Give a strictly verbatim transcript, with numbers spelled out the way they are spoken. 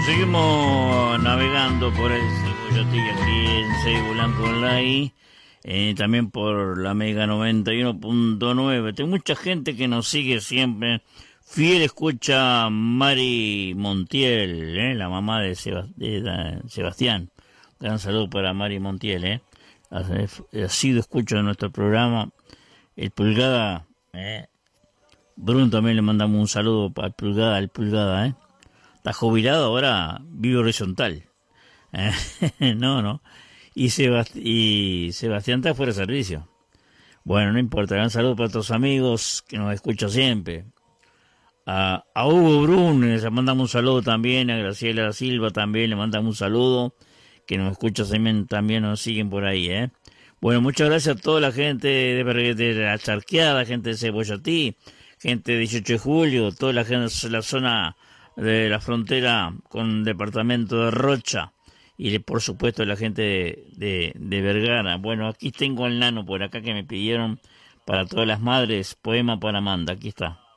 seguimos navegando por el Cebollotí aquí en Seibo Blanco Online, eh, también por la Mega noventa y uno punto nueve. Tengo mucha gente que nos sigue siempre. Fiel escucha Mari Montiel, eh, la mamá de, Sebast de, de Sebastián. Gran saludo para Mari Montiel, eh. Ha sido escucha de nuestro programa. El Pulgada, eh. Bruno también le mandamos un saludo al Pulgada, al Pulgada, eh. Está jubilado ahora, vive horizontal. Eh, no, no. Y, Sebast y Sebastián está fuera de servicio. Bueno, no importa. Gran saludo para todos los amigos que nos escuchan siempre. A, a Hugo Brunes le mandamos un saludo también. A Graciela Silva también le mandamos un saludo. Que nos escucha también, también nos siguen por ahí, ¿eh? Bueno, muchas gracias a toda la gente de, de la Charqueada, gente de Cebollotí, gente de dieciocho de julio, toda la gente de la zona de la frontera con el departamento de Rocha y por supuesto la gente de, de, de Vergara. Bueno, aquí tengo al nano por acá que me pidieron para todas las madres, poema para Amanda, aquí está.